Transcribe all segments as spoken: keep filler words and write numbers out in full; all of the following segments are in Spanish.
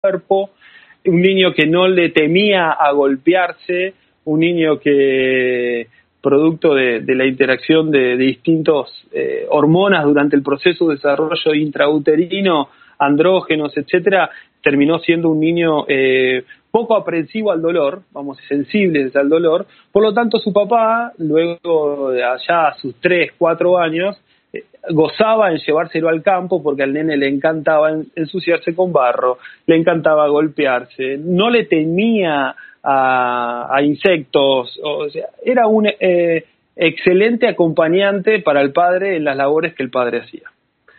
cuerpo, un niño que no le temía a golpearse, un niño que, producto de, de la interacción de, de distintas eh, hormonas durante el proceso de desarrollo intrauterino, andrógenos, etcétera, terminó siendo un niño eh, poco aprensivo al dolor, vamos, sensible al dolor. Por lo tanto, su papá, luego de allá a sus tres, cuatro años, eh, gozaba en llevárselo al campo porque al nene le encantaba ensuciarse con barro, le encantaba golpearse, no le temía a, a insectos, o sea, era un eh, excelente acompañante para el padre en las labores que el padre hacía.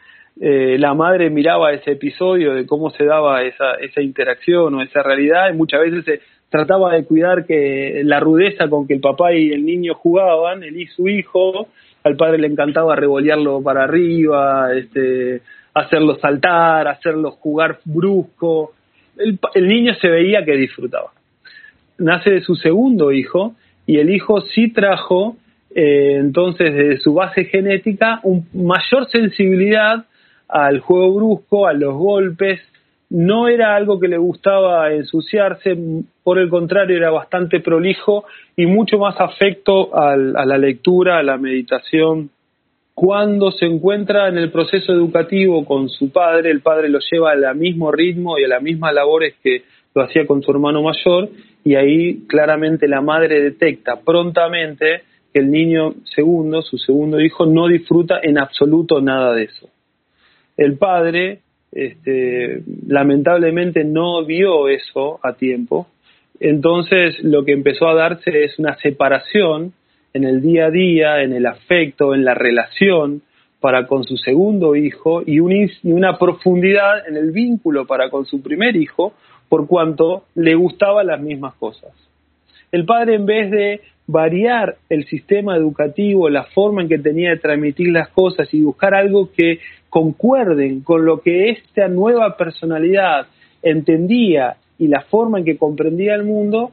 Eh, la madre miraba ese episodio de cómo se daba esa, esa interacción o esa realidad, y muchas veces se trataba de cuidar que la rudeza con que el papá y el niño jugaban, él y su hijo, al padre le encantaba revolearlo para arriba, este, hacerlo saltar, hacerlo jugar brusco. El, el niño se veía que disfrutaba. Nace de su segundo hijo, y el hijo sí trajo, eh, entonces, de su base genética, un mayor sensibilidad al juego brusco, a los golpes. No era algo que le gustaba ensuciarse, por el contrario, era bastante prolijo y mucho más afecto al, a la lectura, a la meditación. Cuando se encuentra en el proceso educativo con su padre, el padre lo lleva al mismo ritmo y a las mismas labores que lo hacía con su hermano mayor, y ahí claramente la madre detecta prontamente que el niño segundo, su segundo hijo, no disfruta en absoluto nada de eso. El padre, este, lamentablemente no vio eso a tiempo, entonces lo que empezó a darse es una separación en el día a día, en el afecto, en la relación para con su segundo hijo, y, un, y una profundidad en el vínculo para con su primer hijo, por cuanto le gustaban las mismas cosas. El padre, en vez de variar el sistema educativo, la forma en que tenía de transmitir las cosas y buscar algo que concuerden con lo que esta nueva personalidad entendía y la forma en que comprendía el mundo,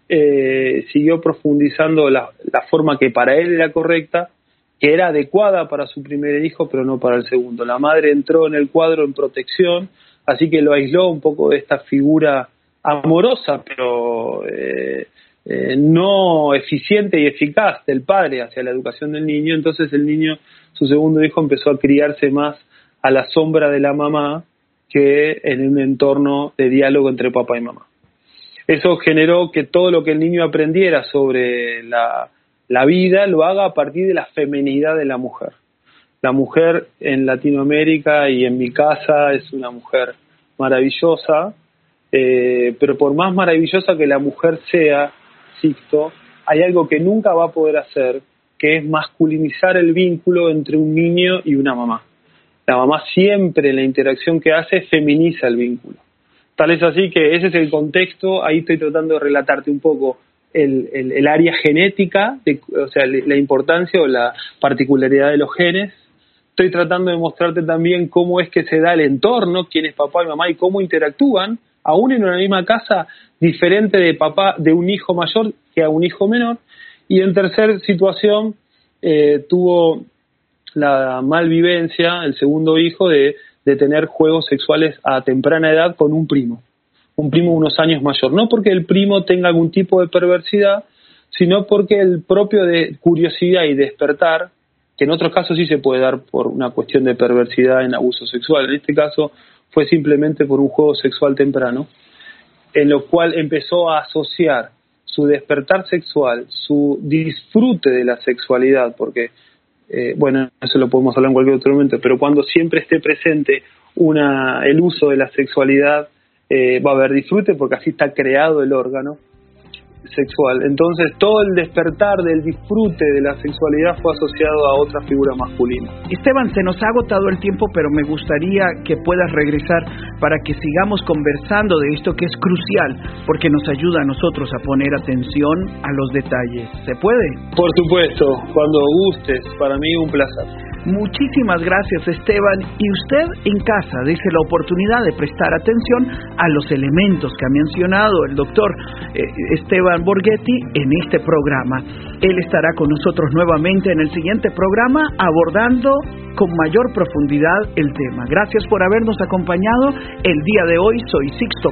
eh, siguió profundizando la, la forma que para él era correcta, que era adecuada para su primer hijo, pero no para el segundo. La madre entró en el cuadro en protección, así que lo aisló un poco de esta figura amorosa, pero eh, eh, no eficiente y eficaz del padre hacia la educación del niño. Entonces el niño, su segundo hijo, empezó a criarse más a la sombra de la mamá que en un entorno de diálogo entre papá y mamá. Eso generó que todo lo que el niño aprendiera sobre la, la vida lo haga a partir de la feminidad de la mujer. La mujer en Latinoamérica y en mi casa es una mujer maravillosa, eh, pero por más maravillosa que la mujer sea, Sixto, hay algo que nunca va a poder hacer, que es masculinizar el vínculo entre un niño y una mamá. La mamá siempre, en la interacción que hace, feminiza el vínculo. Tal es así que ese es el contexto. Ahí estoy tratando de relatarte un poco el, el, el área genética, de, o sea, la importancia o la particularidad de los genes. Estoy tratando de mostrarte también cómo es que se da el entorno, quién es papá y mamá y cómo interactúan, aún en una misma casa, diferente de papá de un hijo mayor que a un hijo menor. Y en tercer situación, eh, tuvo la malvivencia, el segundo hijo, de, de tener juegos sexuales a temprana edad con un primo, un primo unos años mayor. No porque el primo tenga algún tipo de perversidad, sino porque el propio de curiosidad y despertar, que en otros casos sí se puede dar por una cuestión de perversidad en abuso sexual, en este caso fue simplemente por un juego sexual temprano, en lo cual empezó a asociar su despertar sexual, su disfrute de la sexualidad, porque, eh, bueno, eso lo podemos hablar en cualquier otro momento, pero cuando siempre esté presente una, el uso de la sexualidad, eh, va a haber disfrute, porque así está creado el órgano sexual. Entonces todo el despertar del disfrute de la sexualidad fue asociado a otra figura masculina. Esteban, se nos ha agotado el tiempo, pero me gustaría que puedas regresar para que sigamos conversando de esto que es crucial, porque nos ayuda a nosotros a poner atención a los detalles. ¿Se puede? Por supuesto, cuando gustes, para mí un placer. Muchísimas gracias, Esteban, y usted en casa dése la oportunidad de prestar atención a los elementos que ha mencionado el doctor eh, Esteban Borghetti en este programa. Él estará con nosotros nuevamente en el siguiente programa abordando con mayor profundidad el tema. Gracias por habernos acompañado el día de hoy. Soy Sixto